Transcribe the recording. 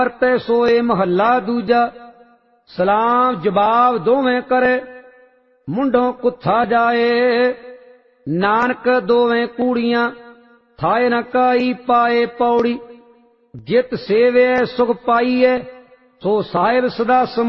करते सोए महला दूजा। सलाम जवाब दोवें करे, मुंडों कुत्था जाए। नानक दोवें कूड़ियां, थाए न काई पाए पौड़ी। जित सेवे सुख पाइए, सो साहिब सदा